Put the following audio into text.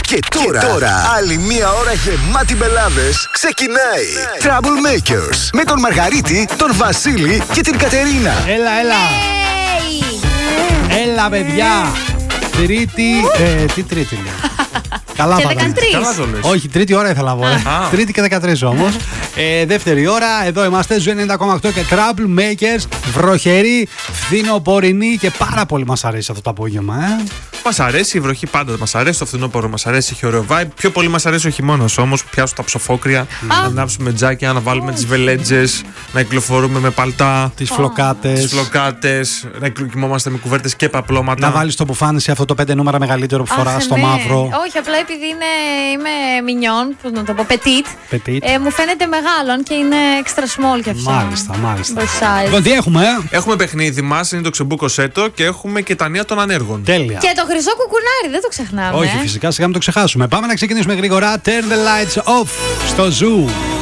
Και τώρα άλλη μία ώρα γεμάτη μπελάδες ξεκινάει. Troublemakers με τον Μαργαρίτη, τον Βασίλη και την Κατερίνα. Έλα. Έλα, παιδιά. Τρίτη. Τι τρίτη λέει. Καλά και πάμε. 13. Όχι, τρίτη ώρα ήθελα να πω. Τρίτη και 13 όμως. Δεύτερη ώρα, εδώ είμαστε, Ζου 90,8 και Troublemakers. Βροχερή, φθινοπορεινή και πάρα πολύ μας αρέσει αυτό το απόγευμα. Μας αρέσει η βροχή πάντα, μας αρέσει το φθινόπωρο, μας αρέσει, έχει ωραίο vibe. Πιο πολύ μας αρέσει ο χειμώνας όμως, που πιάσουν τα ψοφόκρια, να ανάψουμε τζάκια, να βάλουμε τις βελέτζες, να κυκλοφορούμε με παλτά, τις φλοκάτες, να κοιμόμαστε με κουβέρτες και παπλώματα. Να βάλεις το μπουφάνι αυτό το 5 νούμερα μεγαλύτερο που φοράς στο μαύρο. Όχι, απλά επειδή είμαι μινιόν, πώς να το πω, petit. Μου φαίνεται μεγάλο και είναι extra small και αυτό. Μάλιστα. Λοιπόν, τι έχουμε, Έχουμε παιχνίδι μας, είναι το Ξεμπούκο Σέτο και έχουμε και τα νέα των ανέργων. Τέλεια. Και το χρυσό κουκουνάρι, δεν το ξεχνάμε. Όχι, φυσικά, σιγά μην το ξεχάσουμε. Πάμε να ξεκινήσουμε γρήγορα. Turn the lights off στο Zoo.